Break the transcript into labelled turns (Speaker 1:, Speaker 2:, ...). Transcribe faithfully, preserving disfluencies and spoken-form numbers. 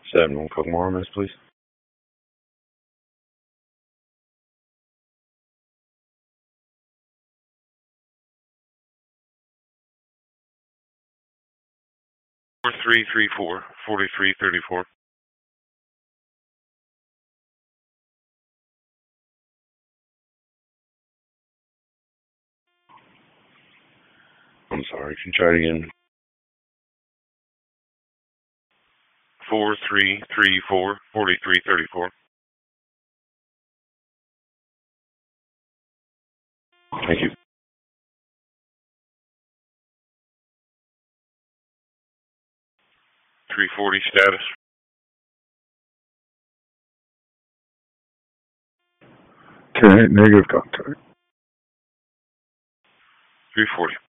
Speaker 1: seven one Kokomo, miss, please. four three three four, forty-three thirty-four. I'm sorry, can you try it again? four three three four, forty-three thirty-four. Thank you. three forty status.
Speaker 2: Okay, negative contact.
Speaker 1: three forty.